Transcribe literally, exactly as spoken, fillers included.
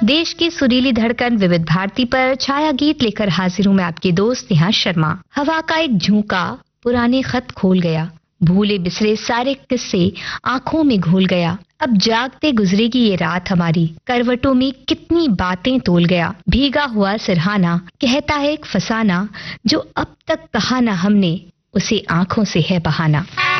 देश की सुरीली धड़कन विविध भारती पर छाया गीत लेकर हाजिर हूँ मैं आपकी दोस्त नेहा शर्मा। हवा का एक झोंका पुराने खत खोल गया, भूले बिसरे सारे किस्से आंखों में घोल गया। अब जागते गुजरेगी ये रात हमारी, करवटों में कितनी बातें तोल गया। भीगा हुआ सिरहाना कहता है एक फसाना, जो अब तक कहा ना हमने उसे आंखों से है बहाना।